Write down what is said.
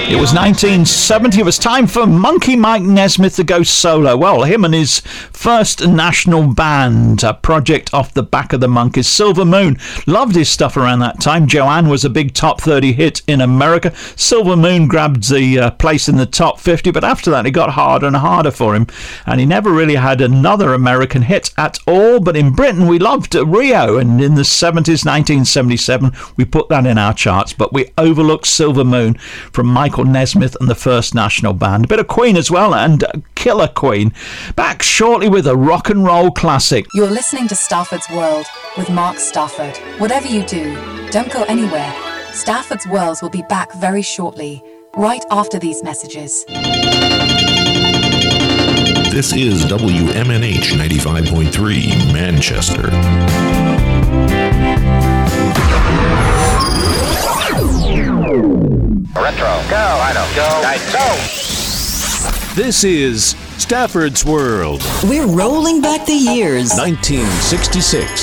It was 1970. It was time for Monkey Mike Nesmith to go solo. Well, him and his first national band, a project off the back of the Monkees, Silver Moon. Loved his stuff around that time. Joanne was a big top 30 hit in America. Silver Moon grabbed the place in the top 50, but after that it got harder and harder for him, and he never really had another American hit at all. But in Britain we loved Rio, and in the 70s, 1977, we put that in our charts, but we overlooked Silver Moon from Michael Nesmith and the First National Band. A bit of Queen as well, and Killer Queen. Back shortly with a rock and roll classic. You're listening to Stafford's World with Mark Stafford. Whatever you do, don't go anywhere. Stafford's World will be back very shortly, right after these messages. This is WMNH 95.3 Manchester. Retro. Go. Rhino. Go. Guys, go. This is Stafford's World. We're rolling back the years. 1966.